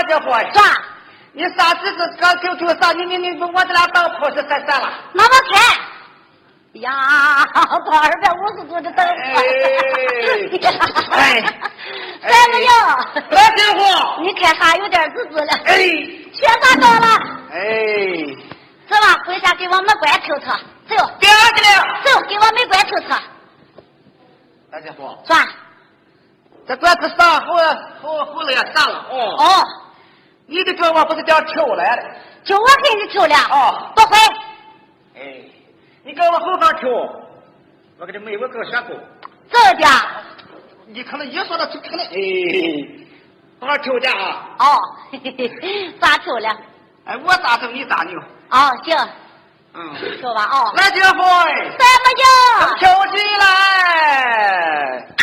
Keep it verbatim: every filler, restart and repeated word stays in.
大家伙转。 你啥子是刚就就啥？你你你我这俩当炮是三三了。 那么开呀，到二百五十度的灯。 哎， 三个哟， 来家伙， 你看啥有点滋滋了？ 哎， 全拿到了。 哎， 走吧，回家给我们关抽车。走。 第二个了。 走，给我们关抽车。 大家伙。 转。 这这是上后后后了也上了。哦。 哦。 你的胳膊不是叫抽来了？ 就我给你抽了。 哦。 不会。 哎，你跟我后方抽，我给你没我给我选过。 这家。 你可能一说到就可能哎，多少抽价啊？ 哦，嘿嘿嘿，咋抽了？ 哎，我咋抽你咋扭？ 哦，行。 嗯， 说吧哦。 来家伙， 三个九， 抽起来。